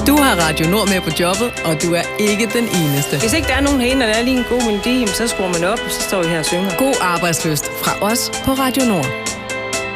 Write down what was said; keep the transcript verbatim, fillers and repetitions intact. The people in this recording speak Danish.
Du har Radio Nord med på jobbet, og du er ikke den eneste. Hvis ikke der er nogen herinde, og der er lige en god melodi, så skruer man op, og så står vi her og synger. God arbejdslyst fra os på Radio Nord.